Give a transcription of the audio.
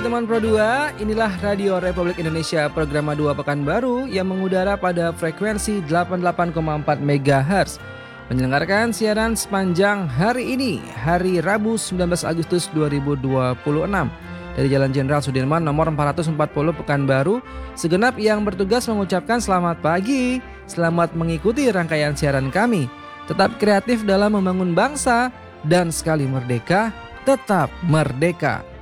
teman Pro 2, inilah Radio Republik Indonesia Program 2 Pekanbaru yang mengudara pada frekuensi 88,4 MHz. Menyelenggarakan siaran sepanjang hari ini, hari Rabu 19 Agustus 2026. Dari Jalan Jenderal Sudirman nomor 440 Pekanbaru, segenap yang bertugas mengucapkan selamat pagi, selamat mengikuti rangkaian siaran kami. Tetap kreatif dalam membangun bangsa dan sekali merdeka, tetap merdeka.